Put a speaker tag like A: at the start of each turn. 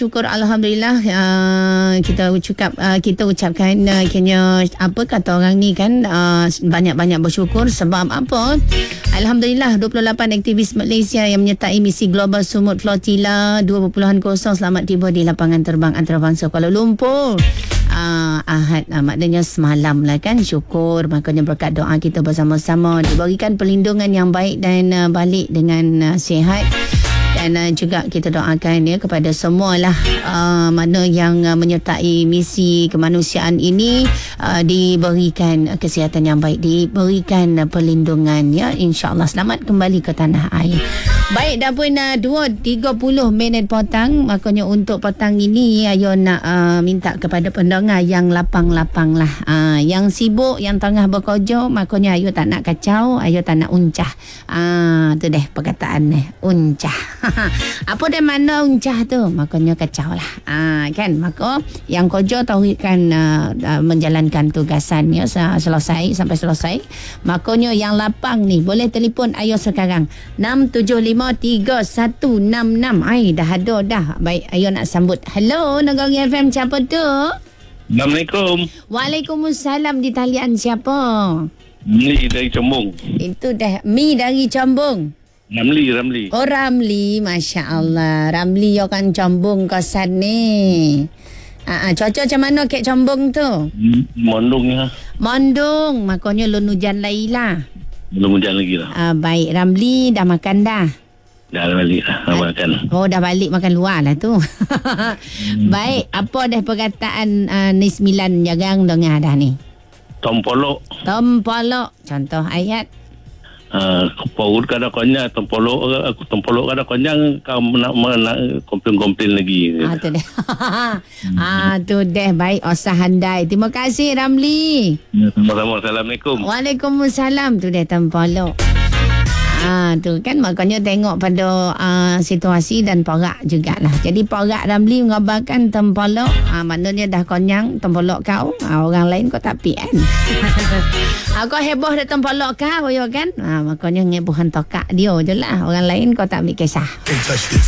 A: bersyukur alhamdulillah. Kita ucapkan kena apa kata orang ni kan, banyak-banyak bersyukur sebab apa? Alhamdulillah 28 aktivis Malaysia yang menyertai misi Global Sumut Flotilla 2.0 selamat tiba di lapangan terbang antarabangsa Kuala Lumpur. Ahad, maknanya semalam lah kan. Syukur, makanya berkat doa kita bersama-sama diberikan perlindungan yang baik dan balik dengan sihat. Dan juga kita doakan ya kepada semualah mana yang menyertai misi kemanusiaan ini diberikan kesihatan yang baik, diberikan perlindungan ya, insya-Allah selamat kembali ke tanah air. Baik, dah pun 2.30 minit petang. Makanya untuk petang ini ayo nak minta kepada pendengar yang lapang-lapang lah, yang sibuk, yang tengah bekerja, makanya ayo tak nak kacau, ayo tak nak uncah. Tu deh perkataan ni, uncah. Apa dia mana uncah tu? Makanya kacau lah. Kan, maka yang kerja tauhidkan menjalankan tugasan ya selesai sampai selesai. Makanya yang lapang ni boleh telefon ayo sekarang 6753166. Dah ada dah. Baik, ayo nak sambut. Hello, Negeri FM, siapa tu?
B: Assalamualaikum.
A: Waalaikumsalam. Di talian siapa?
B: Ramli dari Combong.
A: Itu dah Mi dari Combong.
B: Ramli.
A: Oh, Ramli, Masya Allah. Ramli orang Combong kosan ni. Cuaca macam mana kat Combong tu?
B: Mondong ya.
A: Mondong, makanya lun hujan lagi lah.
B: Belum hujan lagi lah.
A: Baik, Ramli dah makan dah?
B: Dah balik lah makan.
A: Oh, dah balik makan luar lah tu. Baik, apa dah perkataan ni 9 jarang dengar dah ni?
B: Tompolok.
A: Contoh ayat.
B: Paut kada konya tompolok kada konyang kau nak komplain lagi.
A: Tu deh. Tu deh. Baik, usah handai. Terima kasih Ramli.
B: Sama-sama. Assalamualaikum.
A: Waalaikumsalam. Tu deh tempolok. Tu kan, makanya tengok pada situasi dan porak jugalah. Jadi porak Ramli mengabarkan tempolok, maknanya dah konyang tempolok kau, orang lain kau tak pi kan. Kau heboh dah tempolok kau ya kan, makanya ngebohan tokak dia je lah, orang lain kau tak ambil kisah.